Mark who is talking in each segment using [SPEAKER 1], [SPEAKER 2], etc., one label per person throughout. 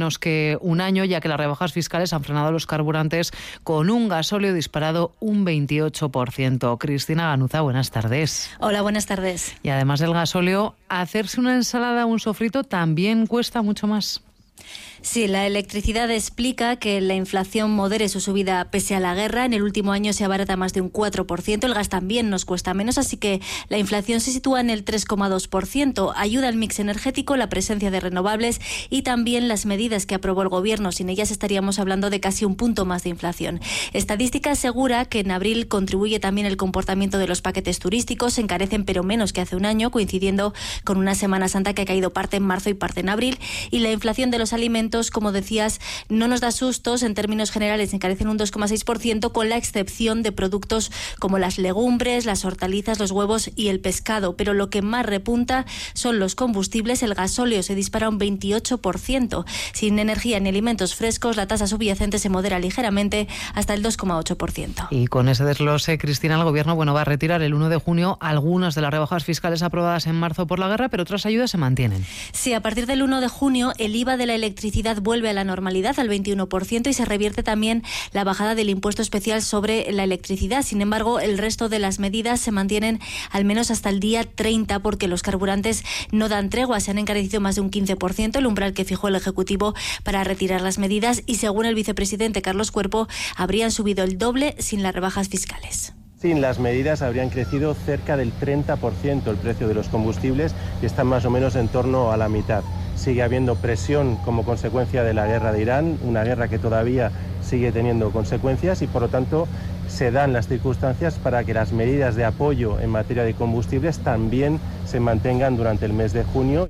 [SPEAKER 1] menos que un año, ya que las rebajas fiscales han frenado los carburantes con un gasóleo disparado un 28%. Cristina Ganuza, buenas tardes.
[SPEAKER 2] Hola, buenas tardes.
[SPEAKER 1] Y además del gasóleo, hacerse una ensalada o un sofrito también cuesta mucho más.
[SPEAKER 2] Sí, la electricidad explica que la inflación modere su subida pese a la guerra. En el último año se abarata más de un 4%. El gas también nos cuesta menos, así que la inflación se sitúa en el 3,2%. Ayuda al mix energético, la presencia de renovables y también las medidas que aprobó el Gobierno. Sin ellas estaríamos hablando de casi un punto más de inflación. Estadística asegura que en abril contribuye también el comportamiento de los paquetes turísticos. Se encarecen, pero menos que hace un año, coincidiendo con una Semana Santa que ha caído parte en marzo y parte en abril. Y la inflación de los alimentos, como decías, no nos da sustos. En términos generales se encarecen un 2,6%, con la excepción de productos como las legumbres, las hortalizas, los huevos y el pescado. Pero lo que más repunta son los combustibles. El gasóleo se dispara un 28%. Sin energía ni alimentos frescos, la tasa subyacente se modera ligeramente hasta el 2,8%.
[SPEAKER 1] Y con ese desglose, Cristina, el Gobierno va a retirar el 1 de junio algunas de las rebajas fiscales aprobadas en marzo por la guerra, pero otras ayudas se mantienen.
[SPEAKER 2] Sí, a partir del 1 de junio el IVA de la electricidad vuelve a la normalidad, al 21%, y se revierte también la bajada del impuesto especial sobre la electricidad. Sin embargo, el resto de las medidas se mantienen al menos hasta el día 30, porque los carburantes no dan tregua. Se han encarecido más de un 15%, el umbral que fijó el Ejecutivo para retirar las medidas, y según el vicepresidente Carlos Cuerpo, habrían subido el doble sin las rebajas fiscales.
[SPEAKER 3] Sin las medidas habrían crecido cerca del 30% el precio de los combustibles, y están más o menos en torno a la mitad. Sigue habiendo presión como consecuencia de la guerra de Irán, una guerra que todavía sigue teniendo consecuencias, y por lo tanto se dan las circunstancias para que las medidas de apoyo en materia de combustibles también se mantengan durante el mes de junio.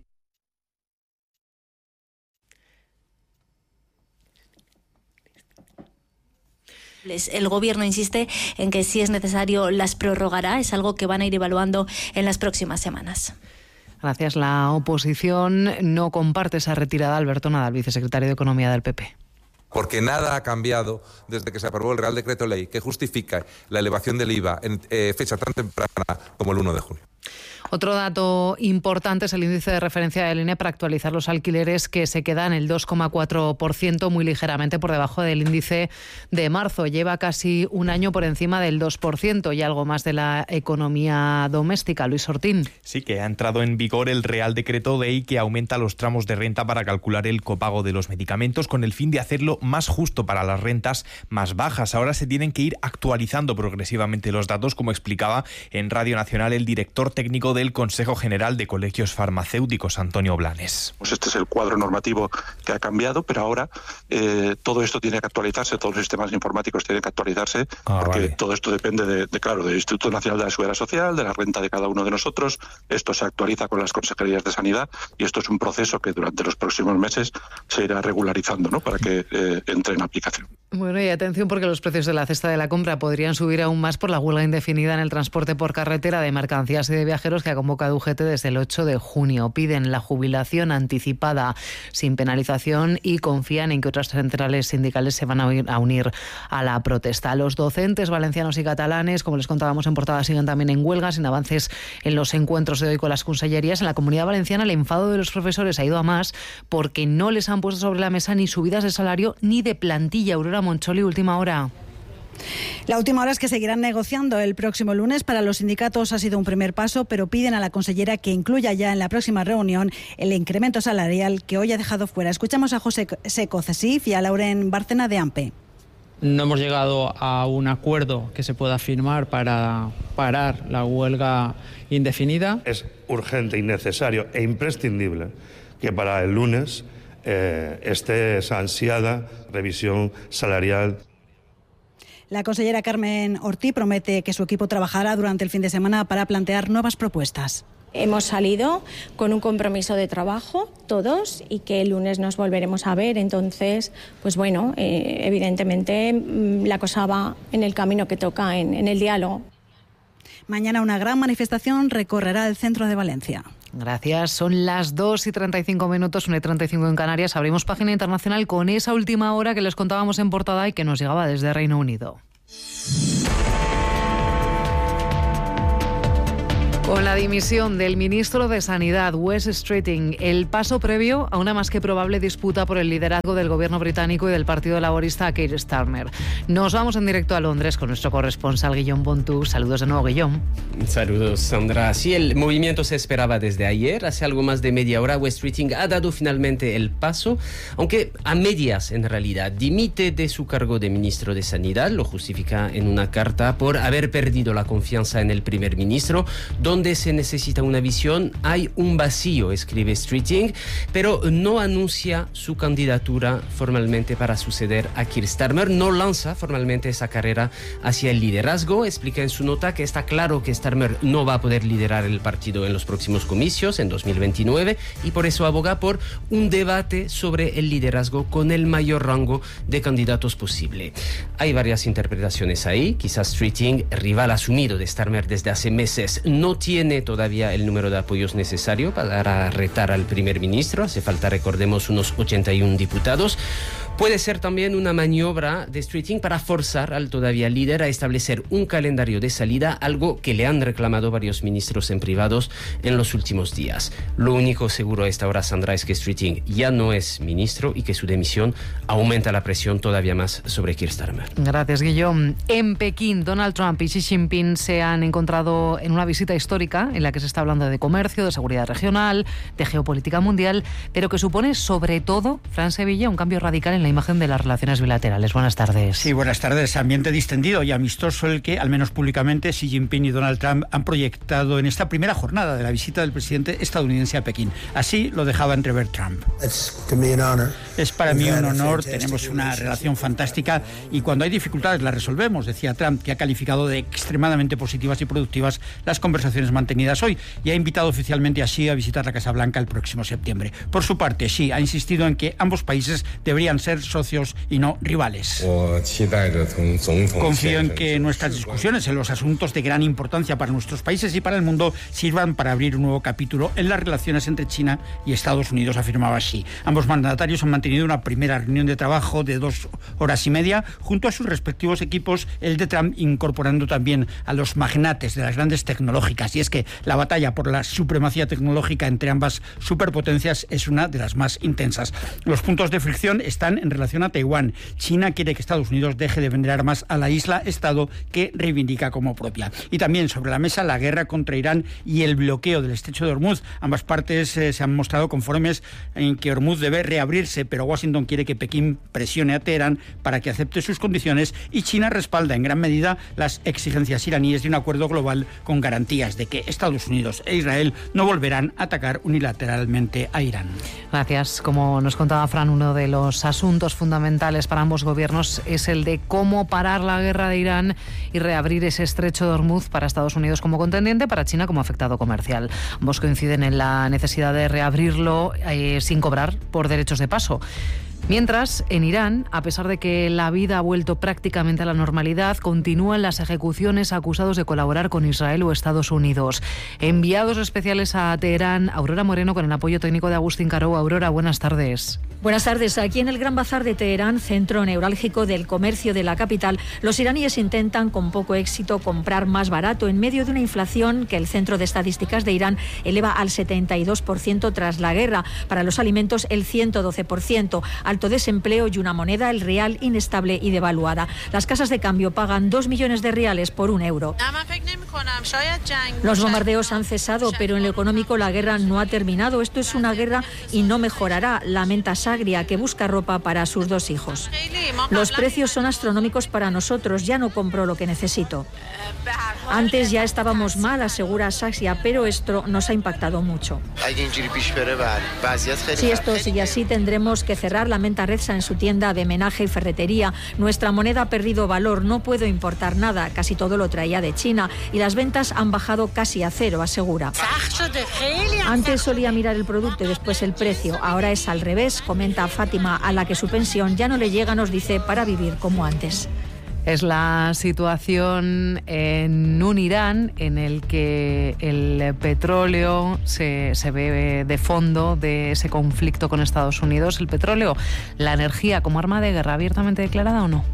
[SPEAKER 2] El Gobierno insiste en que si es necesario las prorrogará. Es algo que van a ir evaluando en las próximas semanas.
[SPEAKER 1] Gracias. La oposición no comparte esa retirada. Alberto Nadal, vicesecretario de Economía del PP.
[SPEAKER 4] Porque nada ha cambiado desde que se aprobó el Real Decreto Ley que justifica la elevación del IVA en fecha tan temprana como el 1 de junio.
[SPEAKER 1] Otro dato importante es el índice de referencia del INE para actualizar los alquileres, que se queda en el 2,4%, muy ligeramente por debajo del índice de marzo. Lleva casi un año por encima del 2%. Y algo más de la economía doméstica. Luis Ortín.
[SPEAKER 5] Sí, que ha entrado en vigor el Real Decreto Ley que aumenta los tramos de renta para calcular el copago de los medicamentos, con el fin de hacerlo más justo para las rentas más bajas. Ahora se tienen que ir actualizando progresivamente los datos, como explicaba en Radio Nacional el director técnico del Consejo General de Colegios Farmacéuticos, Antonio Blanes.
[SPEAKER 6] Pues este es el cuadro normativo que ha cambiado, pero ahora todo esto tiene que actualizarse, todos los sistemas informáticos tienen que actualizarse, porque todo esto depende del Instituto Nacional de la Seguridad Social, de la renta de cada uno de nosotros. Esto se actualiza con las consejerías de Sanidad, y esto es un proceso que durante los próximos meses se irá regularizando, ¿no?, para que entre en aplicación.
[SPEAKER 1] Bueno, y atención, porque los precios de la cesta de la compra podrían subir aún más por la huelga indefinida en el transporte por carretera de mercancías y de viajeros que ha convocado UGT desde el 8 de junio. Piden la jubilación anticipada sin penalización y confían en que otras centrales sindicales se van a unir a la protesta. Los docentes valencianos y catalanes, como les contábamos en portada, siguen también en huelga, sin avances en los encuentros de hoy con las consellerías. En la Comunidad Valenciana el enfado de los profesores ha ido a más, porque no les han puesto sobre la mesa ni subidas de salario ni de plantilla. Aurora Moncholi, última hora.
[SPEAKER 7] La última hora es que seguirán negociando el próximo lunes. Para los sindicatos ha sido un primer paso, pero piden a la consellera que incluya ya en la próxima reunión el incremento salarial que hoy ha dejado fuera. Escuchamos a José Seco Cesif y a Lauren Bárcena de AMPE.
[SPEAKER 8] No hemos llegado a un acuerdo que se pueda firmar para parar la huelga indefinida.
[SPEAKER 9] Es urgente y necesario e imprescindible que para el lunes esté esa ansiada revisión salarial.
[SPEAKER 7] La consellera Carmen Ortí promete que su equipo trabajará durante el fin de semana para plantear nuevas propuestas.
[SPEAKER 10] Hemos salido con un compromiso de trabajo todos y que el lunes nos volveremos a ver. Entonces, pues bueno, evidentemente la cosa va en el camino que toca, en el diálogo.
[SPEAKER 7] Mañana una gran manifestación recorrerá el centro de Valencia.
[SPEAKER 1] Gracias. Son las 2:35, 1:35 en Canarias. Abrimos página internacional con esa última hora que les contábamos en portada y que nos llegaba desde Reino Unido. Con la dimisión del ministro de Sanidad, Wes Streeting, el paso previo a una más que probable disputa por el liderazgo del gobierno británico y del Partido Laborista Keir Starmer. Nos vamos en directo a Londres con nuestro corresponsal Guillaume Bontou. Saludos de nuevo, Guillaume.
[SPEAKER 11] Saludos, Sandra. Sí, el movimiento se esperaba desde ayer. Hace algo más de media hora, Wes Streeting ha dado finalmente el paso, aunque a medias en realidad. Dimite de su cargo de ministro de Sanidad, lo justifica en una carta por haber perdido la confianza en el primer ministro. Donde se necesita una visión, hay un vacío, escribe Streeting, pero no anuncia su candidatura formalmente para suceder a Keir Starmer, no lanza formalmente esa carrera hacia el liderazgo. Explica en su nota que está claro que Starmer no va a poder liderar el partido en los próximos comicios, en 2029, y por eso aboga por un debate sobre el liderazgo con el mayor rango de candidatos posible. Hay varias interpretaciones ahí. Quizás Streeting, rival asumido de Starmer desde hace meses, no tiene todavía el número de apoyos necesario para retar al primer ministro. Hace falta, recordemos, unos 81 diputados. Puede ser también una maniobra de Streeting para forzar al todavía líder a establecer un calendario de salida, algo que le han reclamado varios ministros en privados en los últimos días. Lo único seguro a esta hora, Sandra, es que Streeting ya no es ministro y que su dimisión aumenta la presión todavía más sobre Keir Starmer.
[SPEAKER 1] Gracias, Guillaume. En Pekín, Donald Trump y Xi Jinping se han encontrado en una visita histórica en la que se está hablando de comercio, de seguridad regional, de geopolítica mundial, pero que supone sobre todo, Fran Sevilla, un cambio radical en la imagen de las relaciones bilaterales. Buenas tardes.
[SPEAKER 12] Sí, buenas tardes. Ambiente distendido y amistoso el que, al menos públicamente, Xi Jinping y Donald Trump han proyectado en esta primera jornada de la visita del presidente estadounidense a Pekín. Así lo dejaba entrever Trump. Es para mí un honor, tenemos una relación fantástica y cuando hay dificultades las resolvemos, decía Trump, que ha calificado de extremadamente positivas y productivas las conversaciones mantenidas hoy y ha invitado oficialmente a Xi a visitar la Casa Blanca el próximo septiembre. Por su parte, Xi ha insistido en que ambos países deberían ser socios y no rivales. Confío en que nuestras discusiones en los asuntos de gran importancia para nuestros países y para el mundo sirvan para abrir un nuevo capítulo en las relaciones entre China y Estados Unidos, afirmaba Xi. Ambos mandatarios han mantenido una primera reunión de trabajo de 2 horas y media junto a sus respectivos equipos, el de Trump incorporando también a los magnates de las grandes tecnológicas. Y es que la batalla por la supremacía tecnológica entre ambas superpotencias es una de las más intensas. Los puntos de fricción están en relación a Taiwán. China quiere que Estados Unidos deje de vender armas a la isla-estado que reivindica como propia. Y también sobre la mesa la guerra contra Irán y el bloqueo del estrecho de Hormuz. Ambas partes se han mostrado conformes en que Hormuz debe reabrirse, pero Washington quiere que Pekín presione a Teherán para que acepte sus condiciones y China respalda en gran medida las exigencias iraníes de un acuerdo global con garantías de que Estados Unidos e Israel no volverán a atacar unilateralmente a Irán.
[SPEAKER 1] Gracias. Como nos contaba Fran, uno de los asuntos fundamentales para ambos gobiernos es el de cómo parar la guerra de Irán y reabrir ese estrecho de Hormuz para Estados Unidos como contendiente, para China como afectado comercial. Ambos coinciden en la necesidad de reabrirlo sin cobrar por derechos de paso. Mientras, en Irán, a pesar de que la vida ha vuelto prácticamente a la normalidad, continúan las ejecuciones a acusados de colaborar con Israel o Estados Unidos. Enviados especiales a Teherán, Aurora Moreno, con el apoyo técnico de Agustín Caro. Aurora, buenas tardes.
[SPEAKER 13] Buenas tardes. Aquí en el Gran Bazar de Teherán, centro neurálgico del comercio de la capital, los iraníes intentan con poco éxito comprar más barato en medio de una inflación que el Centro de Estadísticas de Irán eleva al 72% tras la guerra. Para los alimentos, el 112%. Alto desempleo y una moneda, el real, inestable y devaluada. Las casas de cambio pagan 2 millones de riales por €1. Los bombardeos han cesado, pero en lo económico la guerra no ha terminado. Esto es una guerra y no mejorará, lamenta Sagria, que busca ropa para sus 2 hijos. Los precios son astronómicos para nosotros, ya no compro lo que necesito. Antes ya estábamos mal, asegura Sagria, pero esto nos ha impactado mucho. Si esto sigue así, tendremos que cerrar, lamenta Reza en su tienda de menaje y ferretería. Nuestra moneda ha perdido valor, no puedo importar nada, casi todo lo traía de China y las ventas han bajado casi a cero, asegura. Antes solía mirar el producto y después el precio, ahora es al revés, comenta Fátima, a la que su pensión ya no le llega, nos dice, para vivir como antes.
[SPEAKER 1] Es la situación en un Irán en el que el petróleo se ve de fondo de ese conflicto con Estados Unidos. El petróleo, la energía como arma de guerra, ¿abiertamente declarada o no?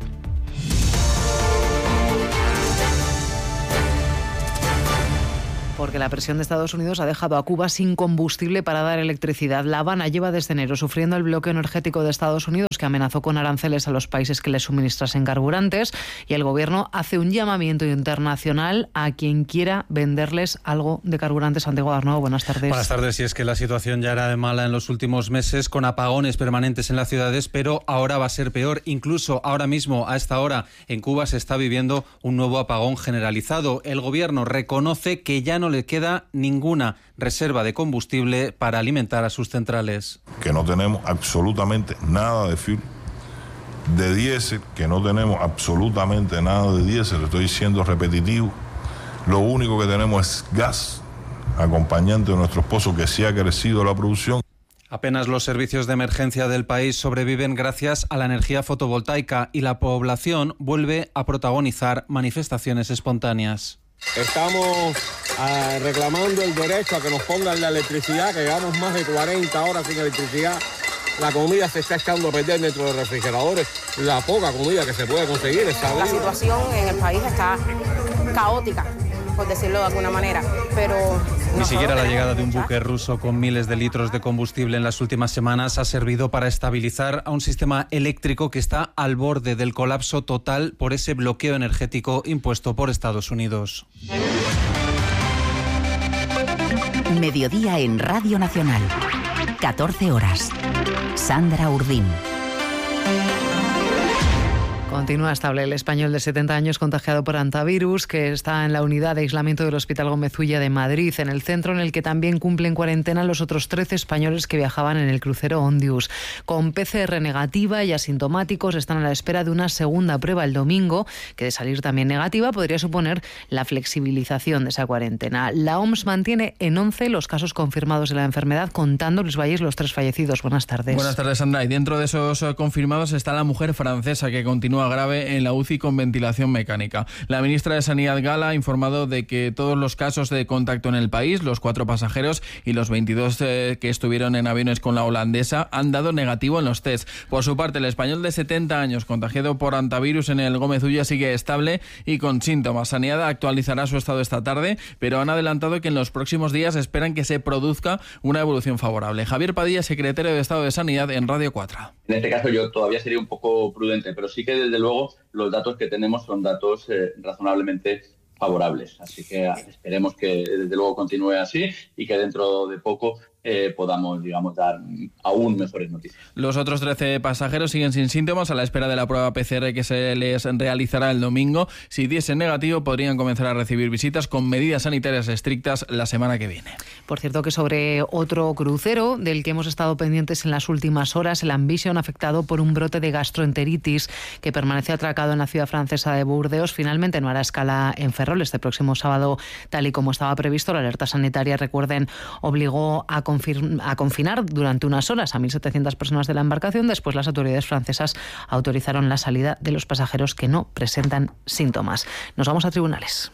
[SPEAKER 1] porque la presión de Estados Unidos ha dejado a Cuba sin combustible para dar electricidad. La Habana lleva desde enero sufriendo el bloqueo energético de Estados Unidos, que amenazó con aranceles a los países que le suministrasen carburantes, y el gobierno hace un llamamiento internacional a quien quiera venderles algo de carburantes. Santiago Arnau, buenas tardes.
[SPEAKER 14] Buenas tardes. Y es que la situación ya era de mala en los últimos meses, con apagones permanentes en las ciudades, pero ahora va a ser peor. Incluso ahora mismo, a esta hora, en Cuba se está viviendo un nuevo apagón generalizado. El gobierno reconoce que ya no le queda ninguna reserva de combustible para alimentar a sus centrales.
[SPEAKER 15] Que no tenemos absolutamente nada de fuel, de diésel, que no tenemos absolutamente nada de diésel, estoy siendo repetitivo. Lo único que tenemos es gas, acompañante de nuestros pozos, que sí ha crecido la producción.
[SPEAKER 14] Apenas los servicios de emergencia del país sobreviven gracias a la energía fotovoltaica y la población vuelve a protagonizar manifestaciones espontáneas.
[SPEAKER 16] Estamos reclamando el derecho a que nos pongan la electricidad, que llevamos más de 40 horas sin electricidad. La comida se está echando a perder dentro de los refrigeradores, la poca comida que se puede conseguir.
[SPEAKER 17] La situación en el país está caótica, por decirlo de alguna manera, pero
[SPEAKER 14] ni siquiera la llegada de un buque ruso con miles de litros de combustible en las últimas semanas ha servido para estabilizar a un sistema eléctrico que está al borde del colapso total por ese bloqueo energético impuesto por Estados Unidos.
[SPEAKER 18] Mediodía en Radio Nacional. 14 horas. Sandra Urdín.
[SPEAKER 1] Continúa estable el español de 70 años contagiado por hantavirus, que está en la unidad de aislamiento del Hospital Gómez Ulla de Madrid, en el centro en el que también cumplen cuarentena los otros 13 españoles que viajaban en el crucero Ondius. Con PCR negativa y asintomáticos, están a la espera de una segunda prueba el domingo, que de salir también negativa podría suponer la flexibilización de esa cuarentena. La OMS mantiene en 11 los casos confirmados de la enfermedad, contando, Luis Valles, los 3 fallecidos. Buenas tardes.
[SPEAKER 19] Buenas tardes, Sandra. Y dentro de esos confirmados está la mujer francesa que continúa grave en la UCI con ventilación mecánica. La ministra de Sanidad Gala ha informado de que todos los casos de contacto en el país, los 4 pasajeros y los 22 que estuvieron en aviones con la holandesa, han dado negativo en los test. Por su parte, el español de 70 años contagiado por hantavirus en el Gómez Ulla sigue estable y con síntomas. Sanidad actualizará su estado esta tarde, pero han adelantado que en los próximos días esperan que se produzca una evolución favorable. Javier Padilla, secretario de Estado de Sanidad en Radio 4.
[SPEAKER 20] En este caso yo todavía sería un poco prudente, pero sí que desde luego los datos que tenemos son datos razonablemente favorables. Así que esperemos que desde luego continúe así y que dentro de poco podamos, dar aún mejores noticias.
[SPEAKER 19] Los otros 13 pasajeros siguen sin síntomas a la espera de la prueba PCR que se les realizará el domingo. Si diese negativo, podrían comenzar a recibir visitas con medidas sanitarias estrictas la semana que viene.
[SPEAKER 1] Por cierto, que sobre otro crucero del que hemos estado pendientes en las últimas horas, el Ambition, afectado por un brote de gastroenteritis que permanece atracado en la ciudad francesa de Burdeos, finalmente no hará escala en Ferrol este próximo sábado, tal y como estaba previsto. La alerta sanitaria, recuerden, obligó a confinar durante unas horas a 1.700 personas de la embarcación. Después las autoridades francesas autorizaron la salida de los pasajeros que no presentan síntomas. Nos vamos a tribunales.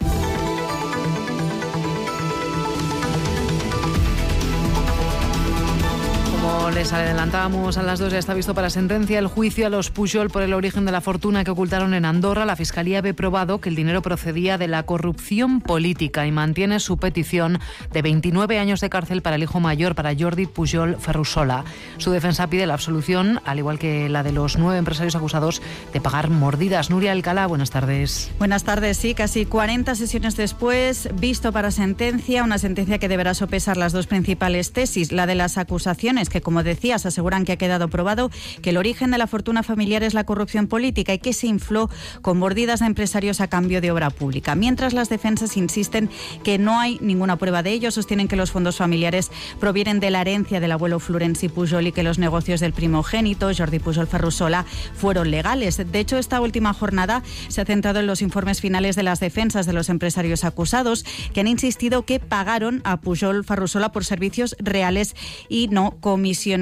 [SPEAKER 1] Les adelantábamos a las 2, ya está visto para sentencia el juicio a los Pujol por el origen de la fortuna que ocultaron en Andorra. La Fiscalía ve probado que el dinero procedía de la corrupción política y mantiene su petición de 29 años de cárcel para el hijo mayor, para Jordi Pujol Ferrusola. Su defensa pide la absolución, al igual que la de los 9 empresarios acusados de pagar mordidas. Nuria Alcalá, buenas tardes.
[SPEAKER 21] Buenas tardes, sí, casi 40 sesiones después, visto para sentencia, una sentencia que deberá sopesar las 2 principales tesis, la de las acusaciones, que como decías, aseguran que ha quedado probado que el origen de la fortuna familiar es la corrupción política y que se infló con mordidas a empresarios a cambio de obra pública. Mientras las defensas insisten que no hay ninguna prueba de ello, sostienen que los fondos familiares provienen de la herencia del abuelo Florenci Pujol y que los negocios del primogénito, Jordi Pujol Ferrusola, fueron legales. De hecho, esta última jornada se ha centrado en los informes finales de las defensas de los empresarios acusados, que han insistido que pagaron a Pujol Ferrusola por servicios reales y no comisiones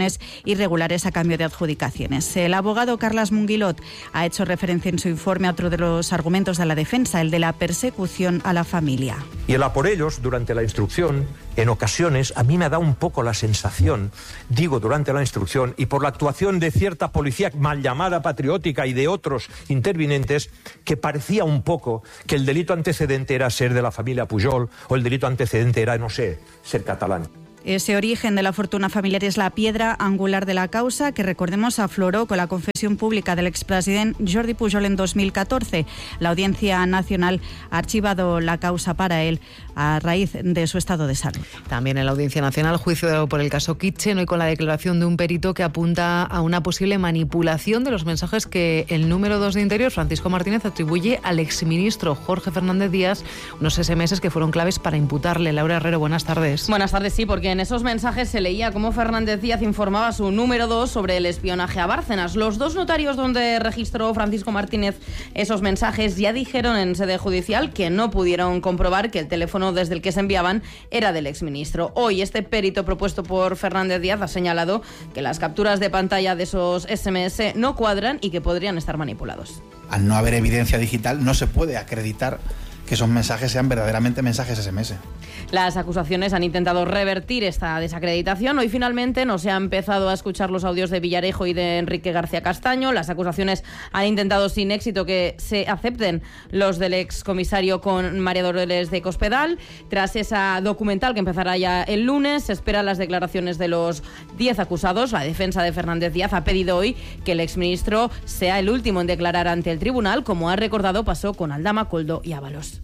[SPEAKER 21] licitaciones irregulares a cambio de adjudicaciones. El abogado Carles Munguilot ha hecho referencia en su informe a otro de los argumentos de la defensa, el de la persecución a la familia.
[SPEAKER 3] Y el a por ellos, durante la instrucción, en ocasiones, a mí me da un poco la sensación, digo durante la instrucción, y por la actuación de cierta policía mal llamada patriótica y de otros intervinientes, que parecía un poco que el delito antecedente era ser de la familia Pujol o el delito antecedente era, no sé, ser catalán.
[SPEAKER 21] Ese origen de la fortuna familiar es la piedra angular de la causa que, recordemos, afloró con la confesión pública del expresidente Jordi Pujol en 2014. La Audiencia Nacional ha archivado la causa para él a raíz de su estado de salud.
[SPEAKER 1] También en la Audiencia Nacional, juicio por el caso Kitchen, hoy con la declaración de un perito que apunta a una posible manipulación de los mensajes que el número 2 de Interior, Francisco Martínez, atribuye al exministro Jorge Fernández Díaz, unos SMS que fueron claves para imputarle. Laura Herrero, buenas tardes.
[SPEAKER 22] Buenas tardes, sí, porque en esos mensajes se leía cómo Fernández Díaz informaba a su número 2 sobre el espionaje a Bárcenas. Los dos notarios donde registró Francisco Martínez esos mensajes ya dijeron en sede judicial que no pudieron comprobar que el teléfono desde el que se enviaban era del exministro. Hoy este perito propuesto por Fernández Díaz ha señalado que las capturas de pantalla de esos SMS no cuadran y que podrían estar manipulados.
[SPEAKER 23] Al no haber evidencia digital no se puede acreditar que esos mensajes sean verdaderamente mensajes SMS.
[SPEAKER 22] Las acusaciones han intentado revertir esta desacreditación. Hoy finalmente no se ha empezado a escuchar los audios de Villarejo y de Enrique García Castaño. Las acusaciones han intentado sin éxito que se acepten los del excomisario con María Dolores de Cospedal. Tras esa documental que empezará ya el lunes, se esperan las declaraciones de los 10 acusados. La defensa de Fernández Díaz ha pedido hoy que el exministro sea el último en declarar ante el tribunal, como ha recordado pasó con Aldama, Koldo y Ábalos.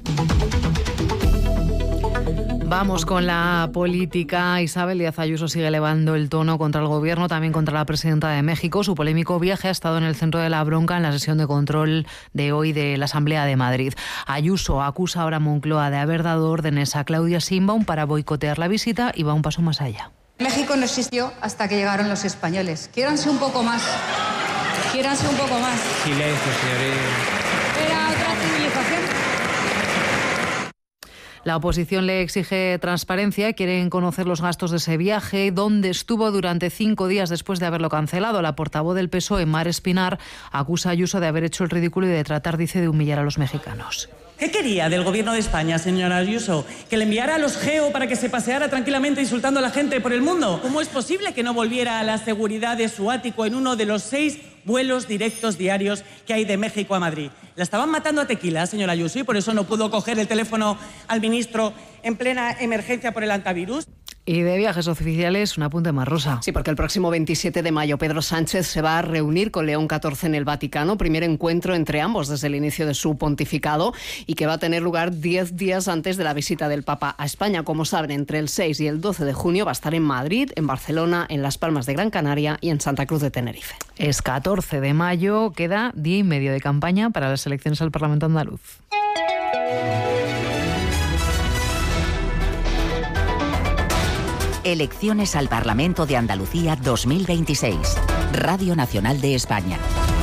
[SPEAKER 1] Vamos con la política. Isabel Díaz Ayuso sigue elevando el tono contra el gobierno, también contra la presidenta de México. Su polémico viaje ha estado en el centro de la bronca en la sesión de control de hoy de la Asamblea de Madrid. Ayuso acusa ahora a Moncloa de haber dado órdenes a Claudia Sheinbaum para boicotear la visita y va un paso más allá.
[SPEAKER 24] México no existió hasta que llegaron los españoles. Quiéranse un poco más. Quiéranse un poco más.
[SPEAKER 25] Silencio, señoría.
[SPEAKER 24] Era otra civilización.
[SPEAKER 1] La oposición le exige transparencia, quieren conocer los gastos de ese viaje, dónde estuvo durante 5 días después de haberlo cancelado. La portavoz del PSOE, Mar Espinar, acusa a Ayuso de haber hecho el ridículo y de tratar, dice, de humillar a los mexicanos.
[SPEAKER 26] ¿Qué quería del gobierno de España, señora Ayuso? ¿Que le enviara a los GEO para que se paseara tranquilamente insultando a la gente por el mundo? ¿Cómo es posible que no volviera a la seguridad de su ático en uno de los 6 vuelos directos diarios que hay de México a Madrid? La estaban matando a tequila, señora Ayuso, y por eso no pudo coger el teléfono al ministro en plena emergencia por el antivirus.
[SPEAKER 1] Y de viajes oficiales, un apunte más, Rosa.
[SPEAKER 27] Sí, porque el próximo 27 de mayo Pedro Sánchez se va a reunir con León XIV en el Vaticano, primer encuentro entre ambos desde el inicio de su pontificado y que va a tener lugar 10 días antes de la visita del Papa a España. Como saben, entre el 6 y el 12 de junio va a estar en Madrid, en Barcelona, en Las Palmas de Gran Canaria y en Santa Cruz de Tenerife.
[SPEAKER 1] Es 14 de mayo, queda día y medio de campaña para las elecciones al Parlamento andaluz.
[SPEAKER 18] Elecciones al Parlamento de Andalucía 2026. Radio Nacional de España.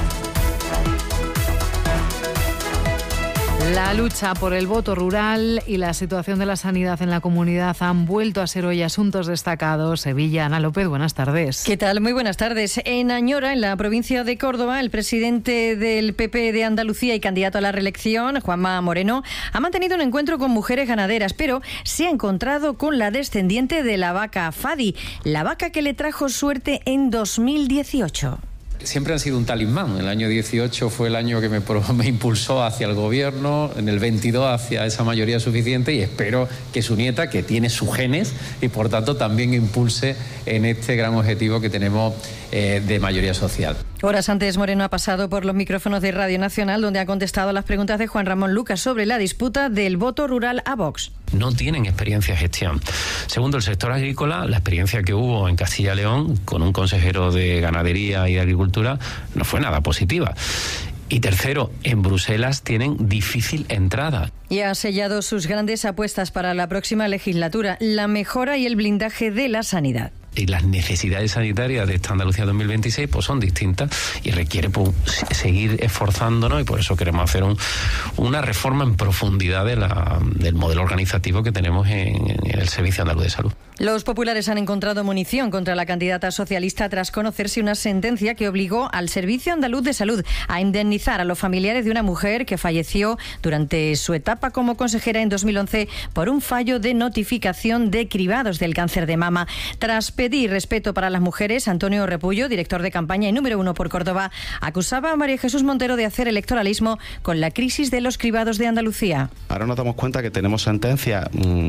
[SPEAKER 1] La lucha por el voto rural y la situación de la sanidad en la comunidad han vuelto a ser hoy asuntos destacados. Sevilla, Ana López, buenas tardes.
[SPEAKER 28] ¿Qué tal? Muy buenas tardes. En Añora, en la provincia de Córdoba, el presidente del PP de Andalucía y candidato a la reelección, Juanma Moreno, ha mantenido un encuentro con mujeres ganaderas, pero se ha encontrado con la descendiente de la vaca Fadi, la vaca que le trajo suerte en 2018.
[SPEAKER 29] Siempre han sido un talismán. El año 18 fue el año que me impulsó hacia el gobierno, en el 22 hacia esa mayoría suficiente, y espero que su nieta, que tiene sus genes y por tanto también impulse en este gran objetivo que tenemos de mayoría social.
[SPEAKER 28] Horas antes, Moreno ha pasado por los micrófonos de Radio Nacional, donde ha contestado a las preguntas de Juan Ramón Lucas sobre la disputa del voto rural a Vox.
[SPEAKER 30] No tienen experiencia de gestión. Segundo, el sector agrícola, la experiencia que hubo en Castilla y León con un consejero de Ganadería y de Agricultura no fue nada positiva. Y tercero, en Bruselas tienen difícil entrada.
[SPEAKER 28] Y ha sellado sus grandes apuestas para la próxima legislatura, la mejora y el blindaje de la sanidad.
[SPEAKER 30] Y las necesidades sanitarias de esta Andalucía 2026 pues son distintas y requiere pues, seguir esforzándonos, y por eso queremos hacer una reforma en profundidad del modelo organizativo que tenemos en el Servicio Andaluz de Salud.
[SPEAKER 28] Los populares han encontrado munición contra la candidata socialista tras conocerse una sentencia que obligó al Servicio Andaluz de Salud a indemnizar a los familiares de una mujer que falleció durante su etapa como consejera en 2011 por un fallo de notificación de cribados del cáncer de mama. Tras pedir respeto para las mujeres, Antonio Repullo, director de campaña y número 1 por Córdoba, acusaba a María Jesús Montero de hacer electoralismo con la crisis de los cribados de Andalucía.
[SPEAKER 2] Ahora nos damos cuenta que tenemos sentencias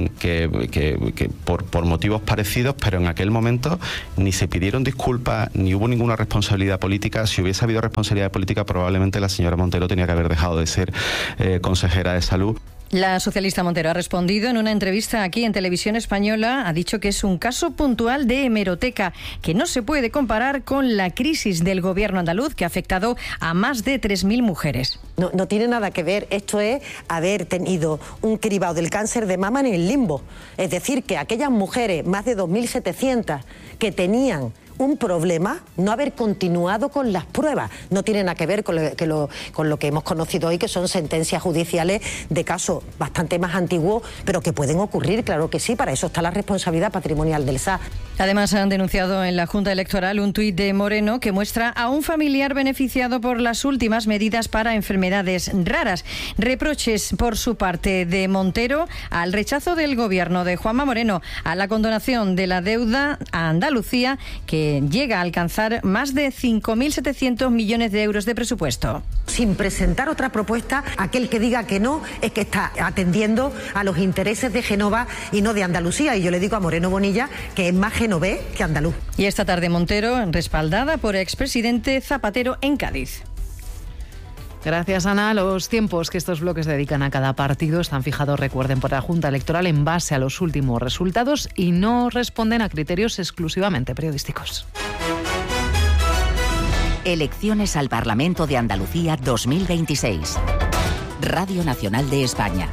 [SPEAKER 2] que por motivos parecidos, pero en aquel momento ni se pidieron disculpas, ni hubo ninguna responsabilidad política. Si hubiese habido responsabilidad política, probablemente la señora Montero tenía que haber dejado de ser consejera de salud.
[SPEAKER 28] La socialista Montero ha respondido en una entrevista aquí en Televisión Española. Ha dicho que es un caso puntual de hemeroteca, que no se puede comparar con la crisis del gobierno andaluz que ha afectado a más de 3.000 mujeres.
[SPEAKER 4] No tiene nada que ver. Esto es haber tenido un cribado del cáncer de mama en el limbo. Es decir, que aquellas mujeres, más de 2.700, que tenían un problema, no haber continuado con las pruebas. No tiene nada que ver con lo que hemos conocido hoy, que son sentencias judiciales de casos bastante más antiguos, pero que pueden ocurrir, claro que sí. Para eso está la responsabilidad patrimonial del SA.
[SPEAKER 28] Además, han denunciado en la Junta Electoral un tuit de Moreno que muestra a un familiar beneficiado por las últimas medidas para enfermedades raras. Reproches por su parte de Montero al rechazo del gobierno de Juanma Moreno a la condonación de la deuda a Andalucía, que llega a alcanzar más de 5.700 millones de euros de presupuesto.
[SPEAKER 4] Sin presentar otra propuesta, aquel que diga que no es que está atendiendo a los intereses de Génova y no de Andalucía. Y yo le digo a Moreno Bonilla que es más genovés que andaluz.
[SPEAKER 28] Y esta tarde Montero, respaldada por expresidente Zapatero en Cádiz.
[SPEAKER 1] Gracias, Ana. Los tiempos que estos bloques dedican a cada partido están fijados, recuerden, por la Junta Electoral en base a los últimos resultados y no responden a criterios exclusivamente periodísticos.
[SPEAKER 18] Elecciones al Parlamento de Andalucía 2026. Radio Nacional de España.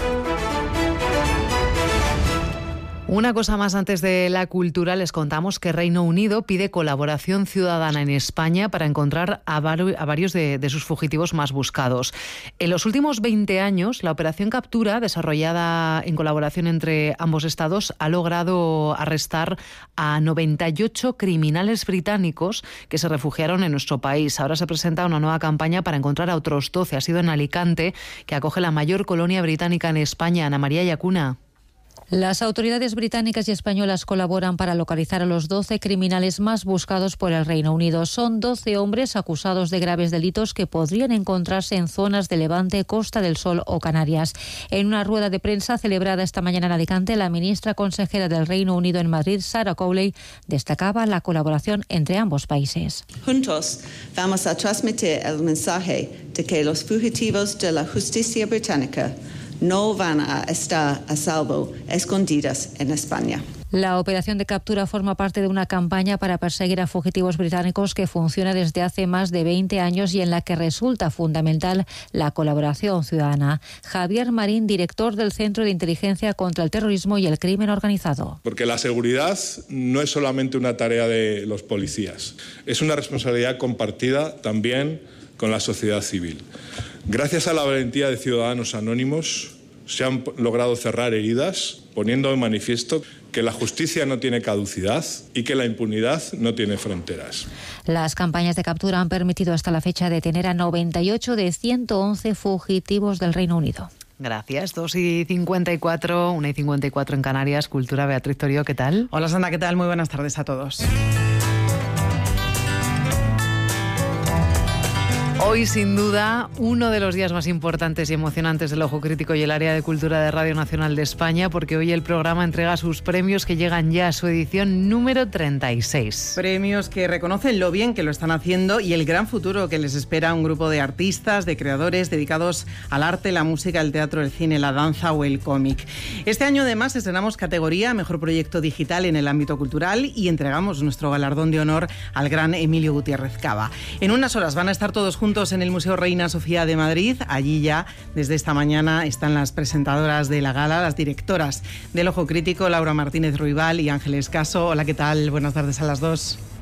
[SPEAKER 1] Una cosa más antes de la cultura, les contamos que Reino Unido pide colaboración ciudadana en España para encontrar a varios de sus fugitivos más buscados. En los últimos 20 años, la operación Captura, desarrollada en colaboración entre ambos estados, ha logrado arrestar a 98 criminales británicos que se refugiaron en nuestro país. Ahora se presenta una nueva campaña para encontrar a otros 12. Ha sido en Alicante, que acoge la mayor colonia británica en España. Ana María Yacuna.
[SPEAKER 5] Las autoridades británicas y españolas colaboran para localizar a los 12 criminales más buscados por el Reino Unido. Son 12 hombres acusados de graves delitos que podrían encontrarse en zonas de Levante, Costa del Sol o Canarias. En una rueda de prensa celebrada esta mañana en Alicante, la ministra consejera del Reino Unido en Madrid, Sarah Cowley, destacaba la colaboración entre ambos países.
[SPEAKER 6] Juntos vamos a transmitir el mensaje de que los fugitivos de la justicia británica no van a estar a salvo escondidas en España.
[SPEAKER 5] La operación de captura forma parte de una campaña para perseguir a fugitivos británicos que funciona desde hace más de 20 años y en la que resulta fundamental la colaboración ciudadana. Javier Marín, director del Centro de Inteligencia contra el Terrorismo y el Crimen Organizado.
[SPEAKER 7] Porque la seguridad no es solamente una tarea de los policías, es una responsabilidad compartida también con la sociedad civil. Gracias a la valentía de ciudadanos anónimos se han logrado cerrar heridas, poniendo de manifiesto que la justicia no tiene caducidad y que la impunidad no tiene fronteras.
[SPEAKER 5] Las campañas de captura han permitido hasta la fecha detener a 98 de 111 fugitivos del Reino Unido.
[SPEAKER 1] Gracias. 2:54, 1:54 en Canarias. Cultura, Beatriz Torío, ¿qué tal?
[SPEAKER 8] Hola, Sandra, ¿qué tal? Muy buenas tardes a todos.
[SPEAKER 1] Hoy, sin duda, uno de los días más importantes y emocionantes del Ojo Crítico y el área de cultura de Radio Nacional de España, porque hoy el programa entrega sus premios que llegan ya a su edición número 36.
[SPEAKER 8] Premios que reconocen lo bien que lo están haciendo y el gran futuro que les espera a un grupo de artistas, de creadores dedicados al arte, la música, el teatro, el cine, la danza o el cómic. Este año, además, estrenamos categoría Mejor Proyecto Digital en el ámbito cultural y entregamos nuestro galardón de honor al gran Emilio Gutiérrez Cava. En unas horas van a estar todos juntos en el Museo Reina Sofía de Madrid. Allí ya, desde esta mañana, están las presentadoras de la gala, las directoras del Ojo Crítico, Laura Martínez Ruibal y Ángeles Caso. Hola, ¿qué tal? Buenas tardes a las dos.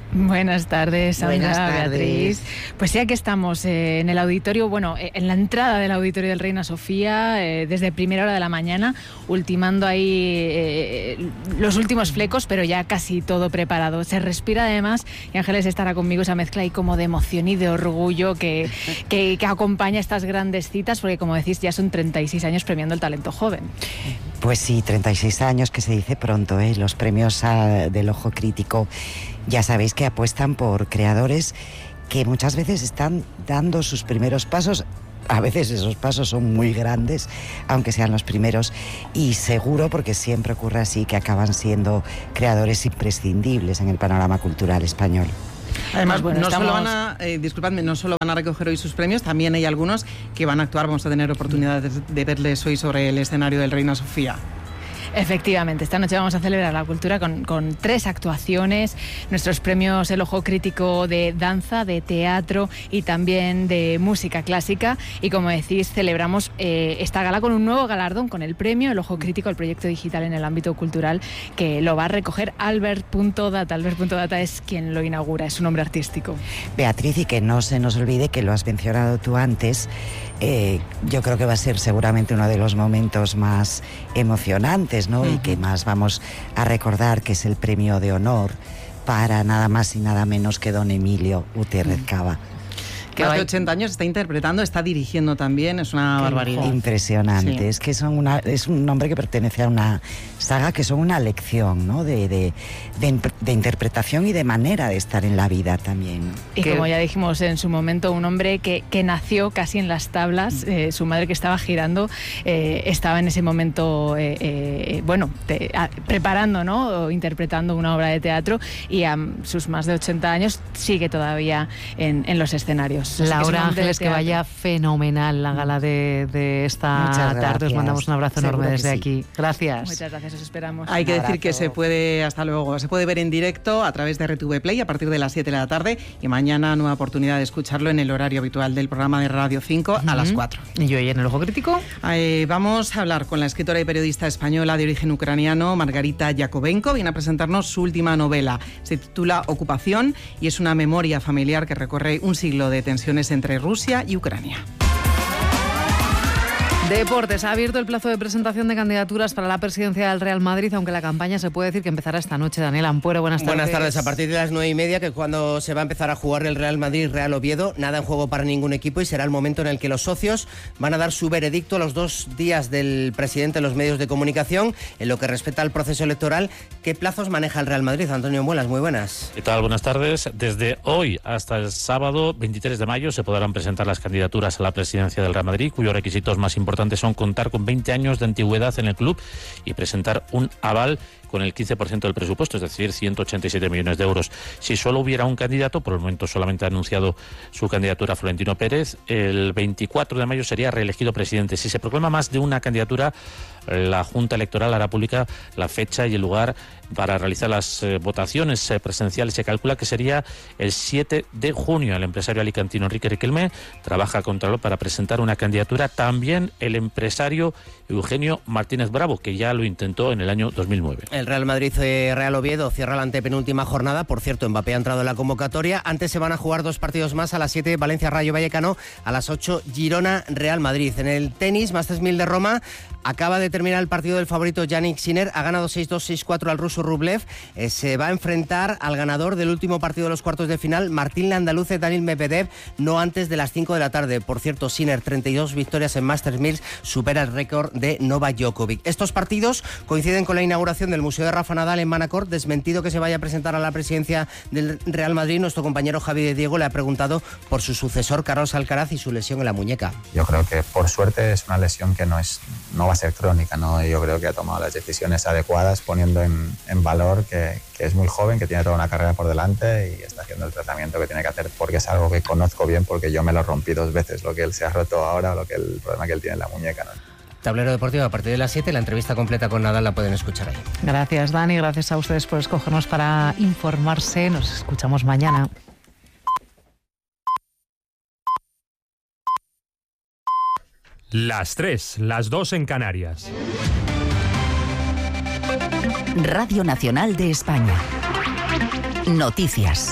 [SPEAKER 9] Buenas tardes, Sandra.
[SPEAKER 10] Buenas tardes.
[SPEAKER 9] Beatriz. Pues ya que estamos en el auditorio, en la entrada del auditorio del Reina Sofía, desde primera hora de la mañana, ultimando ahí los últimos flecos, pero ya casi todo preparado. Se respira además, y Ángeles estará conmigo, esa mezcla ahí como de emoción y de orgullo que acompaña estas grandes citas, porque como decís, ya son 36 años premiando el talento joven.
[SPEAKER 10] Pues sí, 36 años, que se dice pronto, ¿eh? Los premios del Ojo Crítico, ya sabéis que apuestan por creadores que muchas veces están dando sus primeros pasos. A veces esos pasos son muy grandes, aunque sean los primeros, y seguro, porque siempre ocurre así, que acaban siendo creadores imprescindibles en el panorama cultural español.
[SPEAKER 8] Además, no solo van a recoger hoy sus premios, también hay algunos que van a actuar. Vamos a tener oportunidad de verles hoy sobre el escenario del Reina Sofía.
[SPEAKER 9] Efectivamente, esta noche vamos a celebrar la cultura con 3 actuaciones, nuestros premios El Ojo Crítico de danza, de teatro y también de música clásica, y como decís, celebramos esta gala con un nuevo galardón, con el premio El Ojo Crítico al proyecto digital en el ámbito cultural, que lo va a recoger Albert.data. Albert.data es quien lo inaugura, es su nombre artístico.
[SPEAKER 10] Beatriz, y que no se nos olvide que lo has mencionado tú antes, yo creo que va a ser seguramente uno de los momentos más emocionantes, ¿no? Y que más vamos a recordar, que es el premio de honor para nada más y nada menos que don Emilio Gutiérrez Cava.
[SPEAKER 8] Que más de 80 años está interpretando, está dirigiendo también, es una barbaridad.
[SPEAKER 10] Impresionante, sí. Es que es un nombre que pertenece a una saga que son una lección, ¿no? de interpretación y de manera de estar en la vida también.
[SPEAKER 9] Y como ya dijimos en su momento, un hombre que nació casi en las tablas, su madre, que estaba girando, estaba en ese momento preparando, ¿no? O interpretando una obra de teatro, y a sus más de 80 años sigue todavía en los escenarios.
[SPEAKER 1] Laura Ángeles, que vaya fenomenal la gala de esta tarde. Os mandamos un abrazo enorme desde aquí. Gracias.
[SPEAKER 9] Muchas gracias, os esperamos.
[SPEAKER 8] Hay que decir que se puede ver en directo a través de RTV Play a partir de las 7 de la tarde, y mañana nueva oportunidad de escucharlo en el horario habitual del programa de Radio 5 a las 4.
[SPEAKER 1] ¿Y hoy en El Ojo Crítico?
[SPEAKER 8] Vamos a hablar con la escritora y periodista española de origen ucraniano, Margarita Yakovenko. Viene a presentarnos su última novela. Se titula Ocupación y es una memoria familiar que recorre un siglo de tensiones entre Rusia y Ucrania.
[SPEAKER 1] Deportes. Ha abierto el plazo de presentación de candidaturas para la presidencia del Real Madrid, aunque la campaña se puede decir que empezará esta noche. Daniel Ampuero, buenas tardes.
[SPEAKER 11] Buenas tardes. A partir de las 9:30, que es cuando se va a empezar a jugar el Real Madrid-Real Oviedo, nada en juego para ningún equipo, y será el momento en el que los socios van a dar su veredicto a los 2 días del presidente en los medios de comunicación. En lo que respecta al proceso electoral, ¿qué plazos maneja el Real Madrid? Antonio Muelas, muy buenas.
[SPEAKER 12] ¿Qué tal? Buenas tardes. Desde hoy hasta el sábado 23 de mayo se podrán presentar las candidaturas a la presidencia del Real Madrid, cuyos requisitos más importantes son contar con 20 años de antigüedad en el club y presentar un aval con el 15% del presupuesto, es decir, 187 millones de euros. Si solo hubiera un candidato, por el momento solamente ha anunciado su candidatura Florentino Pérez, el 24 de mayo sería reelegido presidente. Si se proclama más de una candidatura, la Junta Electoral hará pública la fecha y el lugar para realizar las votaciones presenciales. Se calcula que sería el 7 de junio. El empresario alicantino Enrique Riquelme trabaja contra lo para presentar una candidatura. También el empresario Eugenio Martínez Bravo, que ya lo intentó en el año 2009.
[SPEAKER 11] El Real Madrid-Real Oviedo cierra la antepenúltima jornada. Por cierto, Mbappé ha entrado en la convocatoria. Antes se van a jugar 2 partidos más. A las 7, Valencia-Rayo Vallecano. A las 8, Girona-Real Madrid. En el tenis, Masters 1000 de Roma, acaba de terminar el partido del favorito Jannik Sinner. Ha ganado 6-2, 6-4 al ruso Rublev. Se va a enfrentar al ganador del último partido de los cuartos de final, Martín Landaluce, Daniil Medvedev, no antes de las 5 de la tarde. Por cierto, Sinner, 32 victorias en Masters 1000, supera el récord de Novak Djokovic. Estos partidos coinciden con la inauguración del Museo de Rafa Nadal en Manacor. Desmentido que se vaya a presentar a la presidencia del Real Madrid, nuestro compañero Javi de Diego le ha preguntado por su sucesor Carlos Alcaraz y su lesión en la muñeca.
[SPEAKER 13] Yo creo que por suerte es una lesión que no va a ser crónica, ¿no? Yo creo que ha tomado las decisiones adecuadas, poniendo en valor que es muy joven, que tiene toda una carrera por delante y está haciendo el tratamiento que tiene que hacer, porque es algo que conozco bien, porque yo me lo rompí 2 veces, lo que él se ha roto ahora, el problema que él tiene en la muñeca, ¿no?
[SPEAKER 11] Tablero Deportivo a partir de las 7, la entrevista completa con Nadal la pueden escuchar ahí.
[SPEAKER 1] Gracias, Dani, gracias a ustedes por escogernos para informarse. Nos escuchamos mañana.
[SPEAKER 14] Las 3, las 2 en Canarias.
[SPEAKER 18] Radio Nacional de España. Noticias.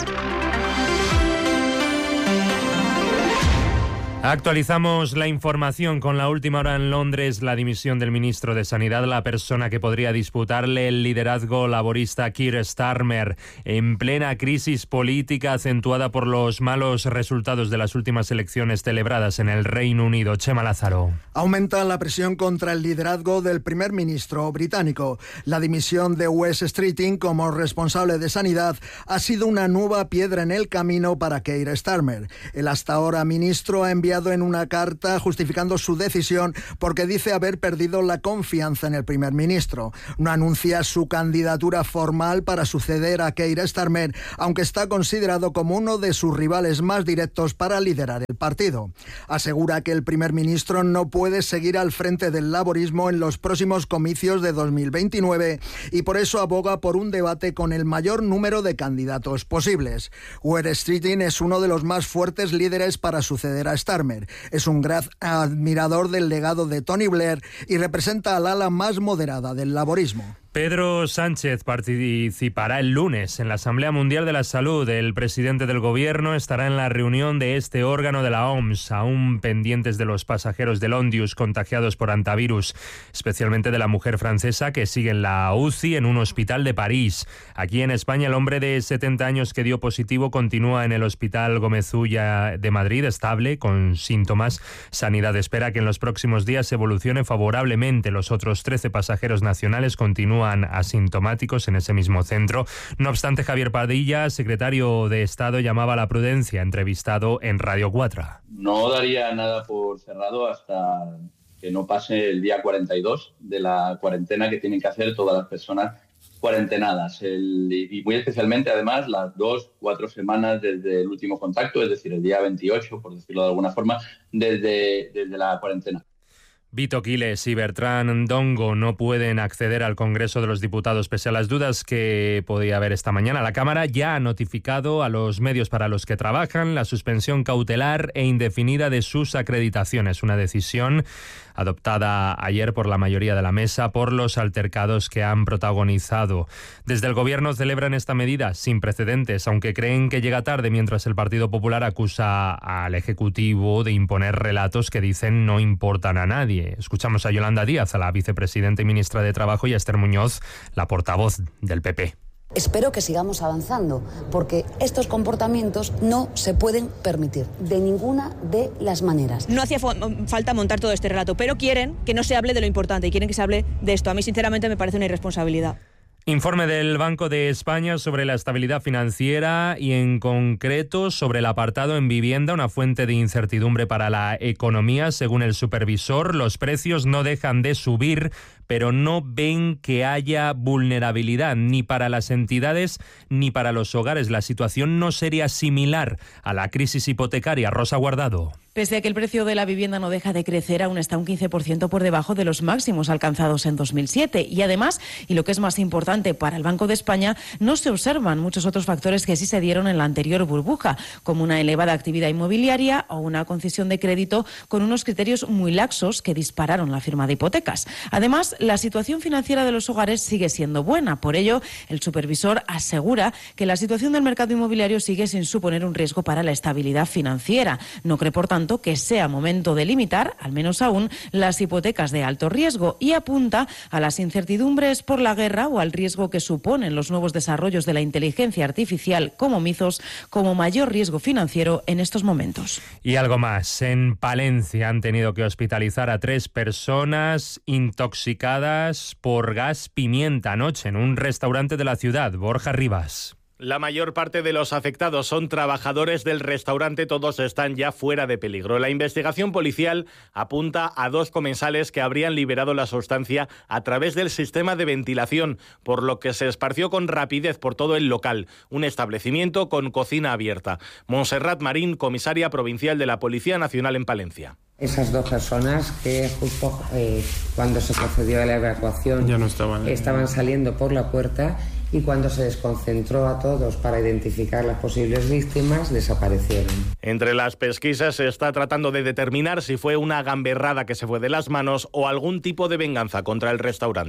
[SPEAKER 14] Actualizamos la información con la última hora en Londres, la dimisión del ministro de Sanidad, la persona que podría disputarle el liderazgo laborista Keir Starmer, en plena crisis política acentuada por los malos resultados de las últimas elecciones celebradas en el Reino Unido. Chema Lázaro.
[SPEAKER 3] Aumenta la presión contra el liderazgo del primer ministro británico. La dimisión de Wes Streeting como responsable de Sanidad ha sido una nueva piedra en el camino para Keir Starmer. El hasta ahora ministro ha enviado en una carta justificando su decisión porque dice haber perdido la confianza en el primer ministro. No anuncia su candidatura formal para suceder a Keir Starmer, aunque está considerado como uno de sus rivales más directos para liderar el partido. Asegura que el primer ministro no puede seguir al frente del laborismo en los próximos comicios de 2029 y por eso aboga por un debate con el mayor número de candidatos posibles. Wes Streeting es uno de los más fuertes líderes para suceder a Starmer. Es un gran admirador del legado de Tony Blair y representa al ala más moderada del laborismo.
[SPEAKER 14] Pedro Sánchez participará el lunes en la Asamblea Mundial de la Salud. El presidente del Gobierno estará en la reunión de este órgano de la OMS, aún pendientes de los pasajeros del Ondius contagiados por hantavirus, especialmente de la mujer francesa que sigue en la UCI en un hospital de París. Aquí en España, el hombre de 70 años que dio positivo continúa en el Hospital Gómez Ulla de Madrid, estable, con síntomas. Sanidad espera que en los próximos días evolucione favorablemente. Los otros 13 pasajeros nacionales continúan asintomáticos en ese mismo centro. No obstante, Javier Padilla, secretario de Estado, llamaba a la prudencia, entrevistado en Radio 4.
[SPEAKER 15] No daría nada por cerrado hasta que no pase el día 42 de la cuarentena que tienen que hacer todas las personas cuarentenadas. Y muy especialmente, además, las 2-4 semanas desde el último contacto, es decir, el día 28, por decirlo de alguna forma, desde la cuarentena.
[SPEAKER 14] Vito Quiles y Bertrán Dongo no pueden acceder al Congreso de los Diputados pese a las dudas que podía haber esta mañana. La Cámara ya ha notificado a los medios para los que trabajan la suspensión cautelar e indefinida de sus acreditaciones, una decisión adoptada ayer por la mayoría de la mesa por los altercados que han protagonizado. Desde el Gobierno celebran esta medida sin precedentes, aunque creen que llega tarde, mientras el Partido Popular acusa al Ejecutivo de imponer relatos que dicen no importan a nadie. Escuchamos a Yolanda Díaz, a la vicepresidenta y ministra de Trabajo, y a Esther Muñoz, la portavoz del PP.
[SPEAKER 16] Espero que sigamos avanzando, porque estos comportamientos no se pueden permitir de ninguna de las maneras.
[SPEAKER 17] No hacía falta montar todo este relato, pero quieren que no se hable de lo importante y quieren que se hable de esto. A mí, sinceramente, me parece una irresponsabilidad.
[SPEAKER 14] Informe del Banco de España sobre la estabilidad financiera y en concreto sobre el apartado en vivienda, una fuente de incertidumbre para la economía. Según el supervisor, los precios no dejan de subir, pero no ven que haya vulnerabilidad ni para las entidades ni para los hogares. La situación no sería similar a la crisis hipotecaria. Rosa Guardado.
[SPEAKER 19] Pese a que el precio de la vivienda no deja de crecer, aún está un 15% por debajo de los máximos alcanzados en 2007. Y además, y lo que es más importante para el Banco de España, no se observan muchos otros factores que sí se dieron en la anterior burbuja, como una elevada actividad inmobiliaria o una concesión de crédito con unos criterios muy laxos que dispararon la firma de hipotecas. Además, la situación financiera de los hogares sigue siendo buena. Por ello, el supervisor asegura que la situación del mercado inmobiliario sigue sin suponer un riesgo para la estabilidad financiera. No cree, por tanto, que sea momento de limitar, al menos aún, las hipotecas de alto riesgo, y apunta a las incertidumbres por la guerra o al riesgo que suponen los nuevos desarrollos de la inteligencia artificial como mizos como mayor riesgo financiero en estos momentos.
[SPEAKER 14] Y algo más. En Palencia han tenido que hospitalizar a 3 personas intoxicadas por gas pimienta anoche en un restaurante de la ciudad. Borja Rivas.
[SPEAKER 20] La mayor parte de los afectados son trabajadores del restaurante, todos están ya fuera de peligro. La investigación policial apunta a 2 comensales que habrían liberado la sustancia a través del sistema de ventilación, por lo que se esparció con rapidez por todo el local, un establecimiento con cocina abierta. Montserrat Marín, comisaria provincial de la Policía Nacional en Palencia.
[SPEAKER 21] Esas 2 personas que justo cuando se procedió a la evacuación ya no estaban saliendo por la puerta, y cuando se desconcentró a todos para identificar las posibles víctimas, desaparecieron.
[SPEAKER 20] Entre las pesquisas se está tratando de determinar si fue una gamberrada que se fue de las manos o algún tipo de venganza contra el restaurante.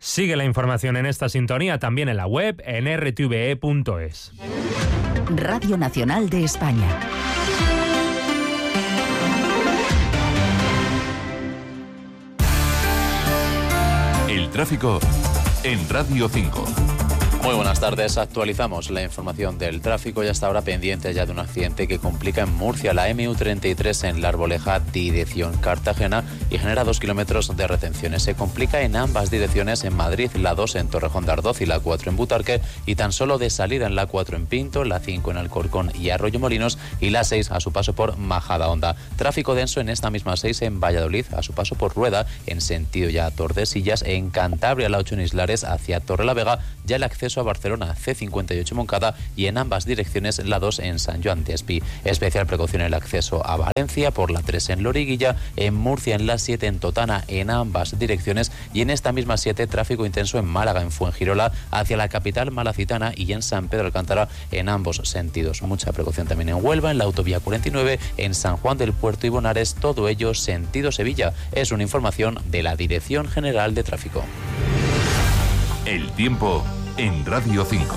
[SPEAKER 14] Sigue la información en esta sintonía, también en la web, en rtve.es.
[SPEAKER 18] Radio Nacional de España.
[SPEAKER 2] El tráfico en Radio 5.
[SPEAKER 4] Muy buenas tardes, actualizamos la información del tráfico y hasta ahora pendiente ya de un accidente que complica en Murcia la MU33 en La Arboleja, dirección Cartagena, y genera 2 kilómetros de retenciones. Se complica en ambas direcciones en Madrid, la 2 en Torrejón de Ardoz y la 4 en Butarque, y tan solo de salida en la 4 en Pinto, la 5 en Alcorcón y Arroyomolinos, y la 6 a su paso por Majadahonda. Tráfico denso en esta misma 6 en Valladolid, a su paso por Rueda, en sentido ya Tordesillas, en Cantabria la 8 en Islares hacia Torrelavega, ya el acceso a Barcelona C58 Moncada, y en ambas direcciones la 2 en San Joan de Espí. Especial precaución en el acceso a Valencia por la 3 en Loriguilla, en Murcia en la 7 en Totana en ambas direcciones, y en esta misma 7 tráfico intenso en Málaga, en Fuengirola hacia la capital malacitana, y en San Pedro Alcántara en ambos sentidos. Mucha precaución también en Huelva, en la autovía 49, en San Juan del Puerto y Bonares, todo ello sentido Sevilla. Es una información de la Dirección General de Tráfico.
[SPEAKER 2] El tiempo en Radio 5.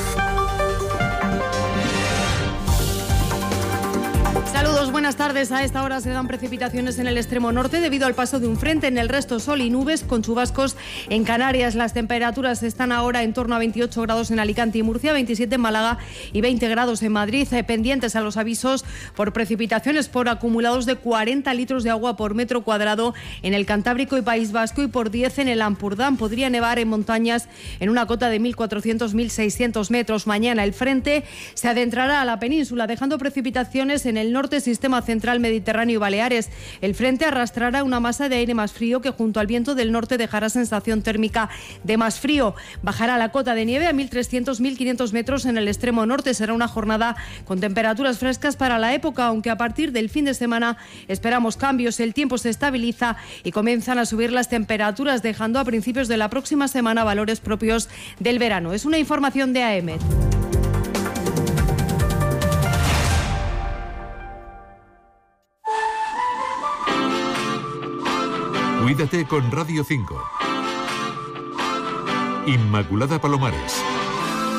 [SPEAKER 22] Saludos, buenas tardes. A esta hora se dan precipitaciones en el extremo norte debido al paso de un frente. En el resto sol y nubes con chubascos en Canarias. Las temperaturas están ahora en torno a 28 grados en Alicante y Murcia, 27 en Málaga y 20 grados en Madrid. Pendientes a los avisos por precipitaciones por acumulados de 40 litros de agua por metro cuadrado en el Cantábrico y País Vasco y por 10 en el Ampurdán. Podría nevar en montañas en una cota de 1.400-1.600 metros. Mañana el frente se adentrará a la península dejando precipitaciones en el norte, sistema central mediterráneo y Baleares. El frente arrastrará una masa de aire más frío que junto al viento del norte dejará sensación térmica de más frío. Bajará la cota de nieve a 1.300-1.500 metros en el extremo norte. Será una jornada con temperaturas frescas para la época, aunque a partir del fin de semana esperamos cambios. El tiempo se estabiliza y comienzan a subir las temperaturas, dejando a principios de la próxima semana valores propios del verano. Es una información de AEMET.
[SPEAKER 2] Cuídate con Radio 5. Inmaculada Palomares.